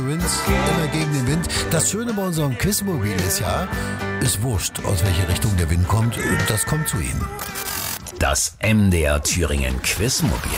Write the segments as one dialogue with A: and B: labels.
A: Immer gegen den Wind. Das Schöne bei unserem Quizmobil ist wurscht, aus welche Richtung der Wind kommt. Das kommt zu Ihnen.
B: Das MDR Thüringen Quizmobil.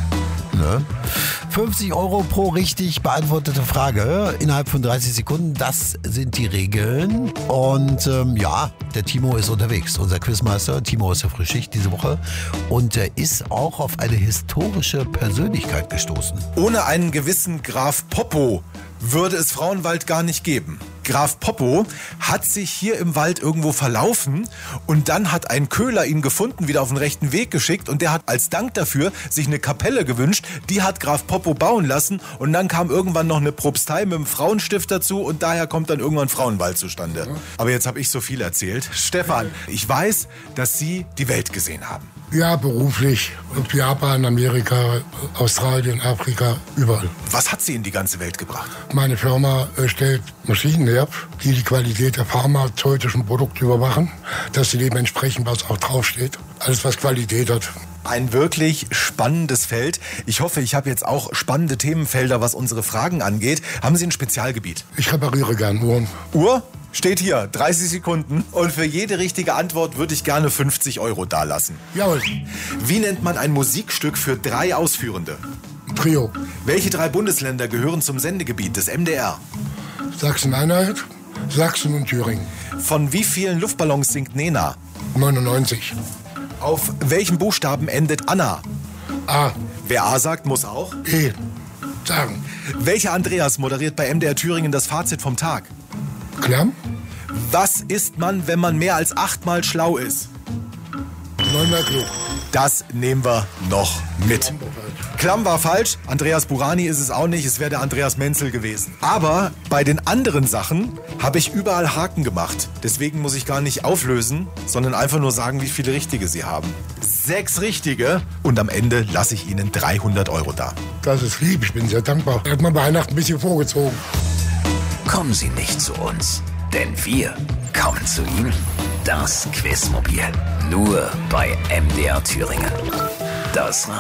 A: Ne? 50 € pro richtig beantwortete Frage innerhalb von 30 Sekunden. Das sind die Regeln. Und der Timo ist unterwegs. Unser Quizmeister. Timo ist ja Frühschicht diese Woche. Und er ist auch auf eine historische Persönlichkeit gestoßen.
C: Ohne einen gewissen Graf Poppo würde es Frauenwald gar nicht geben. Graf Poppo hat sich hier im Wald irgendwo verlaufen und dann hat ein Köhler ihn gefunden, wieder auf den rechten Weg geschickt und der hat als Dank dafür sich eine Kapelle gewünscht. Die hat Graf Poppo bauen lassen und dann kam irgendwann noch eine Propstei mit einem Frauenstift dazu und daher kommt dann irgendwann Frauenwald zustande. Aber jetzt habe ich so viel erzählt. Stefan, ich weiß, dass Sie die Welt gesehen haben.
D: Ja, beruflich. Und Japan, Amerika, Australien, Afrika, überall.
C: Was hat Sie in die ganze Welt gebracht?
D: Meine Firma stellt Maschinen her, die die Qualität der pharmazeutischen Produkte überwachen, dass sie dementsprechend was auch draufsteht. Alles, was Qualität hat.
C: Ein wirklich spannendes Feld. Ich hoffe, ich habe jetzt auch spannende Themenfelder, was unsere Fragen angeht. Haben Sie ein Spezialgebiet?
D: Ich repariere gern Uhren.
C: Uhr? Steht hier, 30 Sekunden. Und für jede richtige Antwort würde ich gerne 50 € dalassen.
D: Jawohl.
C: Wie nennt man ein Musikstück für 3 Ausführende?
D: Trio.
C: Welche 3 Bundesländer gehören zum Sendegebiet des MDR?
D: Sachsen-Anhalt, Sachsen und Thüringen.
C: Von wie vielen Luftballons singt Nena?
D: 99.
C: Auf welchem Buchstaben endet Anna?
D: A.
C: Wer A sagt, muss auch.
D: E. Sagen.
C: Welcher Andreas moderiert bei MDR Thüringen das Fazit vom Tag?
D: Klamm.
C: Was isst man, wenn man mehr als 8-mal schlau ist?
D: 9-mal klug.
C: Das nehmen wir noch mit. Klamm war falsch, Andreas Burani ist es auch nicht, es wäre der Andreas Menzel gewesen. Aber bei den anderen Sachen habe ich überall Haken gemacht. Deswegen muss ich gar nicht auflösen, sondern einfach nur sagen, wie viele Richtige Sie haben. 6 Richtige und am Ende lasse ich Ihnen 300 € da.
D: Das ist lieb, ich bin sehr dankbar. Hat man Weihnachten ein bisschen vorgezogen.
B: Kommen Sie nicht zu uns, denn wir kommen zu Ihnen. Das Quizmobil. Nur bei MDR Thüringen. Das